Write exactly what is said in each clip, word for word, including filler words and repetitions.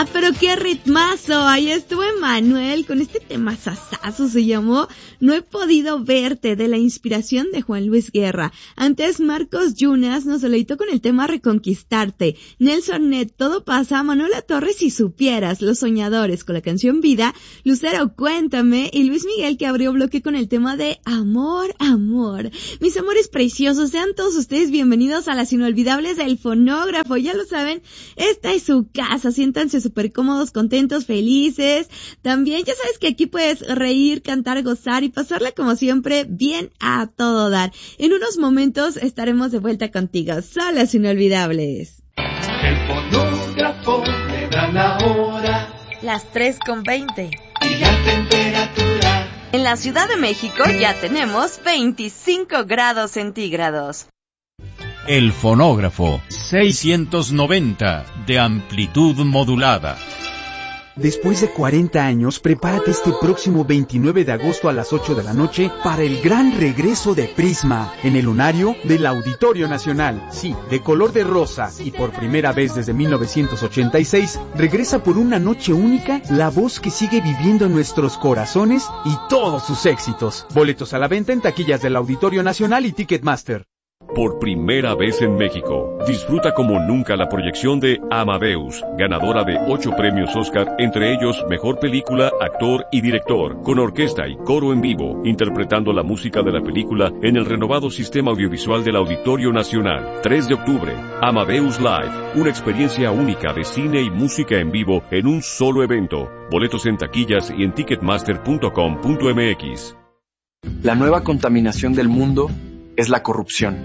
Ah, pero qué ritmazo. Ahí estuvo Emanuel con este tema sasazo, se llamó No he podido verte, de la inspiración de Juan Luis Guerra. Antes Marcos Yunas nos deleitó con el tema Reconquistarte. Nelson Net, Todo pasa. Manuela Torres, Si supieras. Los Soñadores con la canción Vida. Lucero, Cuéntame. Y Luis Miguel, que abrió bloque con el tema de Amor, Amor. Mis amores preciosos, sean todos ustedes bienvenidos a las inolvidables del fonógrafo. Ya lo saben, esta es su casa. Siéntanse súper cómodos, contentos, felices. También ya sabes que aquí puedes reír, cantar, gozar y pasarla como siempre bien a todo dar. En unos momentos estaremos de vuelta contigo. Son las inolvidables. El fonógrafo le da la hora. Las tres con veinte. Y la temperatura. En la Ciudad de México ya tenemos veinticinco grados centígrados. El fonógrafo seiscientos noventa de amplitud modulada. Después de cuarenta años, prepárate este próximo veintinueve de agosto a las ocho de la noche para el gran regreso de Prisma en el lunario del Auditorio Nacional. Sí, de color de rosa y por primera vez desde mil novecientos ochenta y seis, regresa por una noche única la voz que sigue viviendo en nuestros corazones y todos sus éxitos. Boletos a la venta en taquillas del Auditorio Nacional y Ticketmaster. Por primera vez en México, disfruta como nunca la proyección de Amadeus, ganadora de ocho premios Oscar, entre ellos Mejor Película, Actor y Director, con orquesta y coro en vivo, interpretando la música de la película en el renovado sistema audiovisual del Auditorio Nacional. tres de octubre, Amadeus Live, una experiencia única de cine y música en vivo en un solo evento. Boletos en taquillas y en ticketmaster punto com punto m x. La nueva contaminación del mundo es la corrupción.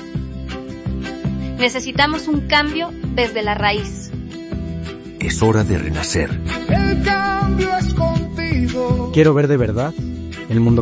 Necesitamos un cambio desde la raíz. Es hora de renacer. El cambio es contigo. Quiero ver de verdad el mundo